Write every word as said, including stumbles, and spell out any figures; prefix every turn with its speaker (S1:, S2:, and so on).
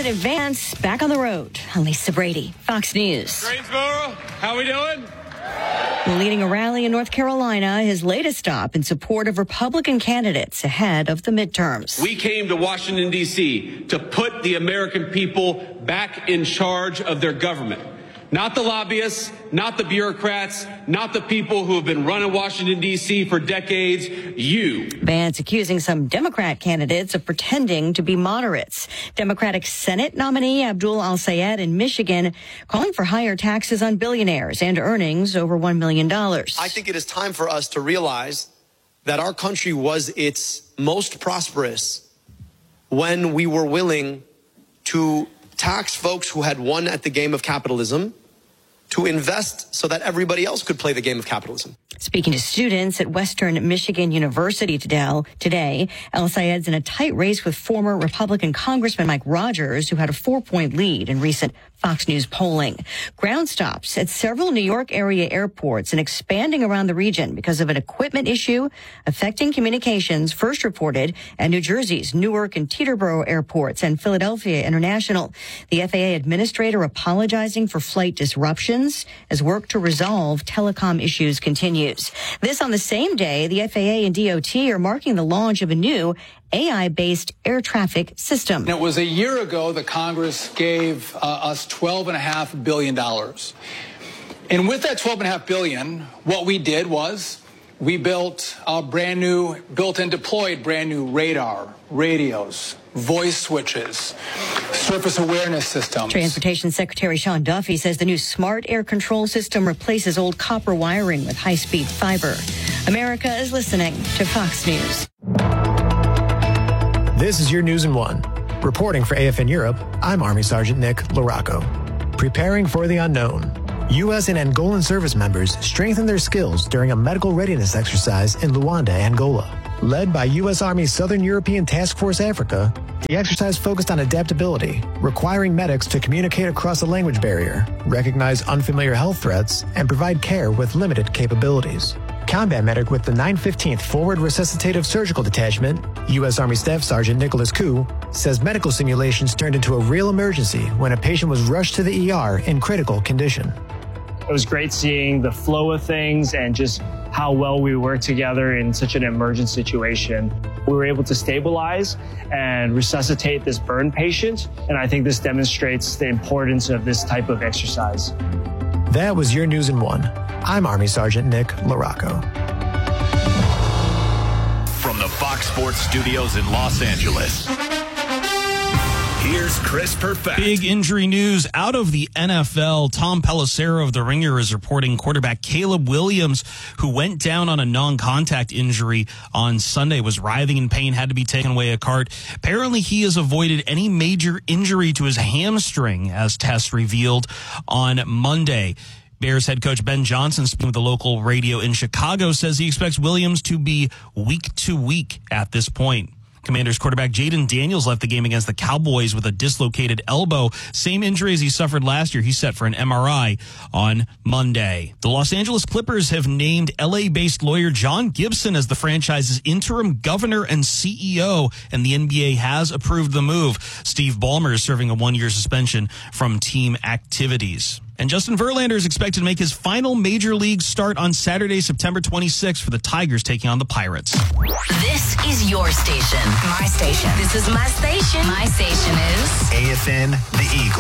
S1: President Vance back on the road. Lisa Brady, Fox News.
S2: Greensboro, how we doing?
S1: Leading a rally in North Carolina, his latest stop in support of Republican candidates ahead of the midterms.
S2: We came to Washington, D C to put the American people back in charge of their government. Not the lobbyists, not the bureaucrats, not the people who have been running Washington, D C for decades. You.
S1: Vance accusing some Democrat candidates of pretending to be moderates. Democratic Senate nominee Abdul Al-Sayed in Michigan calling for higher taxes on billionaires and earnings over one million dollars.
S3: I think it is time for us to realize that our country was its most prosperous when we were willing to tax folks who had won at the game of capitalism, to invest so that everybody else could play the game of capitalism.
S1: Speaking to students at Western Michigan University today, Al-Sayed's in a tight race with former Republican Congressman Mike Rogers, who had a four-point lead in recent Fox News polling. Ground stops at several New York area airports and expanding around the region because of an equipment issue affecting communications first reported at New Jersey's Newark and Teterboro airports and Philadelphia International. The F A A administrator apologizing for flight disruptions as work to resolve telecom issues continues. This on the same day, the F A A and D O T are marking the launch of a new A I-based air traffic system.
S4: It was a year ago that Congress gave uh, us twelve point five billion dollars. And with that twelve point five billion dollars, what we did was we built a brand new, built and deployed brand new radar, radios, voice switches, surface awareness systems.
S1: Transportation Secretary Sean Duffy says the new smart air control system replaces old copper wiring with high-speed fiber. America is listening to Fox News.
S5: This is your News in One. Reporting for A F N Europe, I'm Army Sergeant Nick Larocco. Preparing for the unknown. U S and Angolan service members strengthened their skills during a medical readiness exercise in Luanda, Angola. Led by U S Army Southern European Task Force Africa, the exercise focused on adaptability, requiring medics to communicate across a language barrier, recognize unfamiliar health threats, and provide care with limited capabilities. Combat medic with the nine fifteenth Forward Resuscitative Surgical Detachment, U S Army Staff Sergeant Nicholas Koo, says medical simulations turned into a real emergency when a patient was rushed to the E R in critical condition.
S6: It was great seeing the flow of things and just how well we work together in such an emergent situation. We were able to stabilize and resuscitate this burn patient, and I think this demonstrates the importance of this type of exercise.
S5: That was your News in One. I'm Army Sergeant Nick Larocco.
S7: From the Fox Sports Studios in Los Angeles, here's Chris Perfett.
S8: Big injury news out of the N F L. Tom Pelissero of The Ringer is reporting quarterback Caleb Williams, who went down on a non-contact injury on Sunday, was writhing in pain, had to be taken away a cart. Apparently, he has avoided any major injury to his hamstring, as tests revealed on Monday. Bears head coach Ben Johnson, speaking with the local radio in Chicago, says he expects Williams to be week to week at this point. Commanders quarterback Jaden Daniels left the game against the Cowboys with a dislocated elbow. Same injury as he suffered last year. He's set for an M R I on Monday. The Los Angeles Clippers have named L A-based lawyer John Gibson as the franchise's interim governor and C E O, and the N B A has approved the move. Steve Ballmer is serving a one-year suspension from team activities. And Justin Verlander is expected to make his final major league start on Saturday, September twenty-sixth for the Tigers taking on the Pirates.
S9: This is your station. My station. This is my station. My station is
S7: A F N The Eagle.